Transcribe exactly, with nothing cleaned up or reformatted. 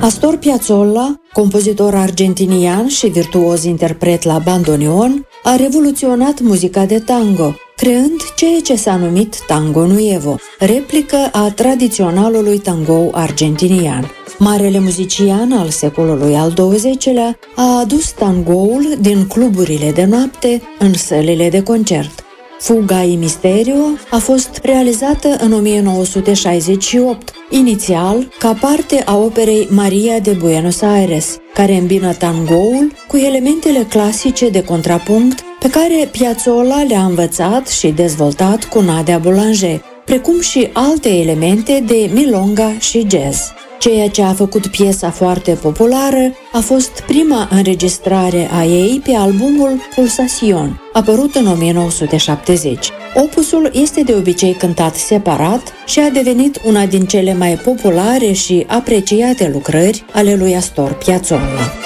Astor Piazzolla, compozitor argentinian și virtuos interpret la bandoneon, a revoluționat muzica de tango, creând ceea ce s-a numit tango nuevo, replică a tradiționalului tango argentinian. Marele muzician al secolului al douăzecilea a adus tangoul din cluburile de noapte în sălile de concert. Fuga y Misterio a fost realizată în o mie nouă sute șaizeci și opt, inițial ca parte a operei Maria de Buenos Aires, care îmbină tangoul cu elementele clasice de contrapunct pe care Piazzolla le-a învățat și dezvoltat cu Nadia Boulanger, precum și alte elemente de milonga și jazz. Ceea ce a făcut piesa foarte populară a fost prima înregistrare a ei pe albumul Pulsación, apărut în o mie nouă sute șaptezeci. Opusul este de obicei cântat separat și a devenit una din cele mai populare și apreciate lucrări ale lui Astor Piazzolla.